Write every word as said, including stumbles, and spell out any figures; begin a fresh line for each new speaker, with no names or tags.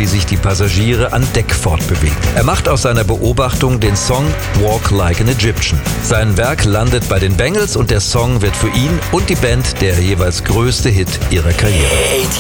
wie sich die Passagiere an Deck fortbewegen. Er macht aus seiner Beobachtung den Song Walk Like an Egyptian. Sein Werk landet bei den Bangles und der Song wird für ihn und die Band der jeweils größte Hit ihrer Karriere.